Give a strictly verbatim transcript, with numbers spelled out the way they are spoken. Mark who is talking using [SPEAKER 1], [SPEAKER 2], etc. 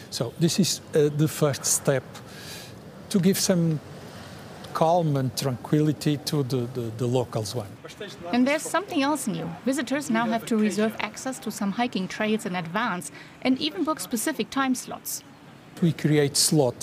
[SPEAKER 1] So this is uh, the first step to give some calm and tranquility to the, the, the locals one.
[SPEAKER 2] And there's something else new. Visitors now have to reserve access to some hiking trails in advance and even book specific time slots.
[SPEAKER 1] We create slots